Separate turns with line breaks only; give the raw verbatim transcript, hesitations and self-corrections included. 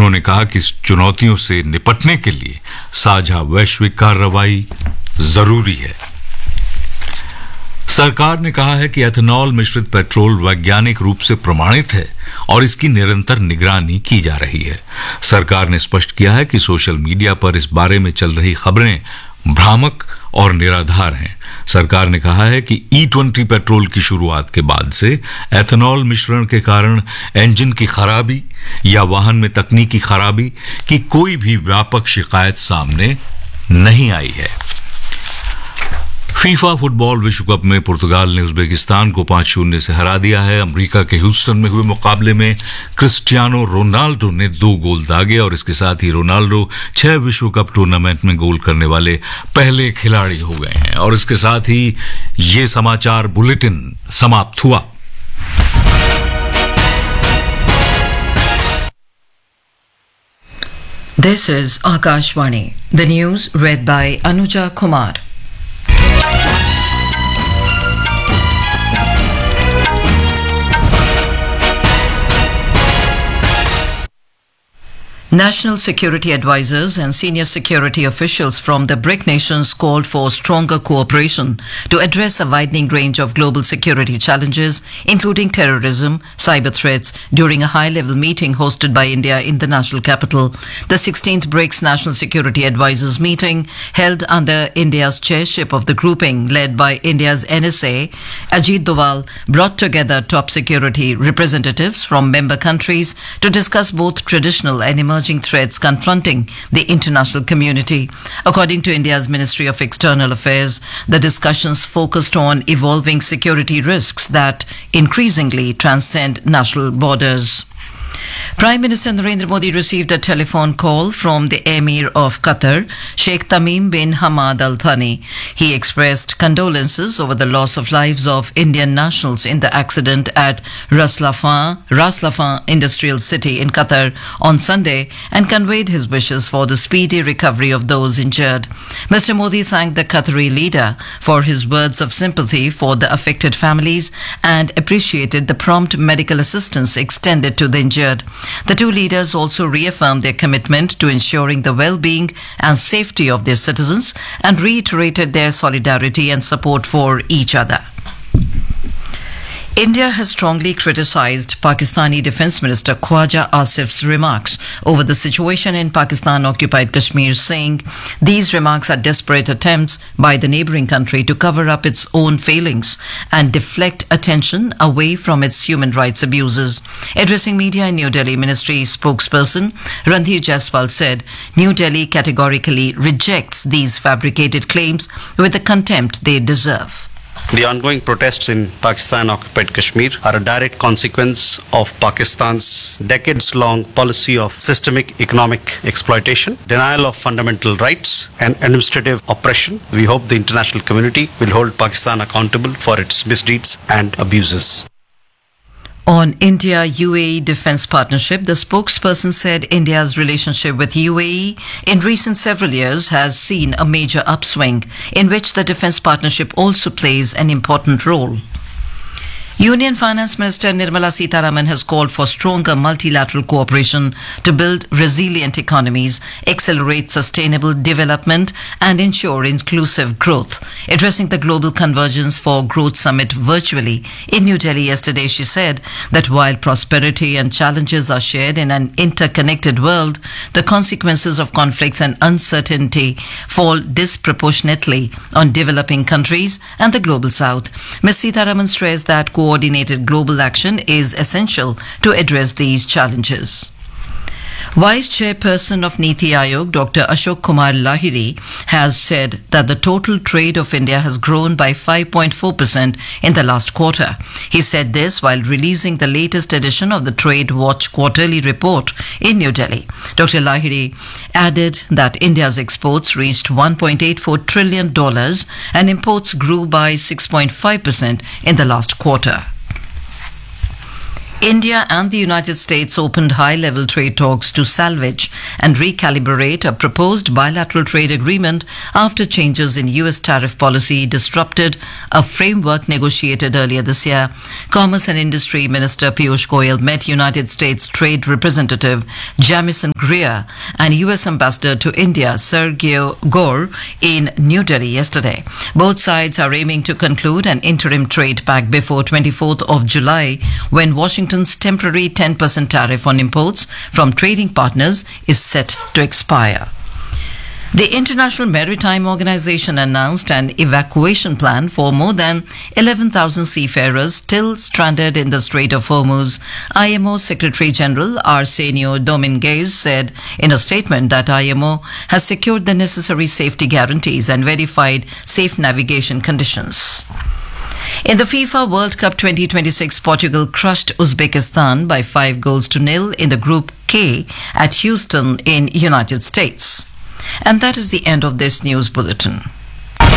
उन्होंने कहा कि इस चुनौतियों से निपटने के लिए साझा वैश्विक कार्रवाई जरूरी है। सरकार ने कहा है कि एथेनॉल मिश्रित पेट्रोल वैज्ञानिक रूप से प्रमाणित है और इसकी निरंतर निगरानी की जा रही है। सरकार ने स्पष्ट किया है कि सोशल मीडिया पर इस बारे में चल रही खबरें भ्रामक और निराधार हैं। सरकार ने कहा है कि ई ट्वेंटी पेट्रोल की शुरुआत के बाद से एथेनॉल मिश्रण के कारण इंजन की खराबी या वाहन में तकनीकी खराबी की कोई भी व्यापक शिकायत सामने नहीं आई है। फीफा फुटबॉल विश्व कप में पुर्तगाल ने उज्बेकिस्तान को पांच शून्य से हरा दिया है। अमेरिका के ह्यूस्टन में हुए मुकाबले में क्रिस्टियानो रोनाल्डो ने दो गोल दागे और इसके साथ ही रोनाल्डो छह विश्व कप टूर्नामेंट में गोल करने वाले पहले खिलाड़ी हो गए हैं। और इसके साथ ही ये समाचार बुलेटिन समाप्त हुआ।
This is Akashvani. The news read by Anuja Kumar. National security advisors and senior security officials from the BRIC nations called for stronger cooperation to address a widening range of global security challenges, including terrorism, cyber threats, during a high-level meeting hosted by India in the national capital. The sixteenth BRICS National Security Advisors meeting, held under India's chairship of the grouping led by India's N S A, Ajit Doval, brought together top security representatives from member countries to discuss both traditional and emerging threats confronting the international community. According to India's Ministry of External Affairs, the discussions focused on evolving security risks that increasingly transcend national borders. Prime Minister Narendra Modi received a telephone call from the Emir of Qatar, Sheikh Tamim bin Hamad Al Thani. He expressed condolences over the loss of lives of Indian nationals in the accident at Ras Laffan, Ras Laffan Industrial City in Qatar on Sunday and conveyed his wishes for the speedy recovery of those injured. Mister Modi thanked the Qatari leader for his words of sympathy for the affected families and appreciated the prompt medical assistance extended to the injured. The two leaders also reaffirmed their commitment to ensuring the well-being and safety of their citizens and reiterated their solidarity and support for each other. India has strongly criticized Pakistani Defence Minister Khwaja Asif's remarks over the situation in Pakistan-occupied Kashmir, saying these remarks are desperate attempts by the neighbouring country to cover up its own failings and deflect attention away from its human rights abuses. Addressing media in New Delhi, Ministry spokesperson Randhir Jaiswal said New Delhi categorically rejects these fabricated claims with the contempt they deserve.
The ongoing protests in Pakistan-occupied Kashmir are a direct consequence of Pakistan's decades-long policy of systemic economic exploitation, denial of fundamental rights, and administrative oppression. We hope the international community will hold Pakistan accountable for its misdeeds and abuses.
On India-U A E defence partnership, the spokesperson said India's relationship with U A E in recent several years has seen a major upswing, in which the defence partnership also plays an important role. Union Finance Minister Nirmala Sitharaman has called for stronger multilateral cooperation to build resilient economies, accelerate sustainable development and ensure inclusive growth. Addressing the Global Convergence for Growth Summit virtually in New Delhi yesterday, she said that while prosperity and challenges are shared in an interconnected world, the consequences of conflicts and uncertainty fall disproportionately on developing countries and the global south. Miz Sitharaman stressed that coordinated global action is essential to address these challenges. Vice Chairperson of Niti Aayog, Doctor Ashok Kumar Lahiri, has said that the total trade of India has grown by five point four percent in the last quarter. He said this while releasing the latest edition of the Trade Watch quarterly report in New Delhi. Doctor Lahiri added that India's exports reached one point eight four trillion dollars and imports grew by six point five percent in the last quarter. India and the United States opened high-level trade talks to salvage and recalibrate a proposed bilateral trade agreement after changes in U S tariff policy disrupted a framework negotiated earlier this year. Commerce and Industry Minister Piyush Goyal met United States Trade Representative Jamieson Greer and U S Ambassador to India Sergio Gore in New Delhi yesterday. Both sides are aiming to conclude an interim trade pact before twenty-fourth of July, when Washington's temporary ten percent tariff on imports from trading partners is set to expire. The International Maritime Organization announced an evacuation plan for more than eleven thousand seafarers still stranded in the Strait of Hormuz. I M O Secretary General Arsenio Dominguez said in a statement that I M O has secured the necessary safety guarantees and verified safe navigation conditions. In the FIFA World Cup twenty twenty-six, Portugal crushed Uzbekistan by five goals to nil in the Group K at Houston in United States. And that is the end of this news bulletin.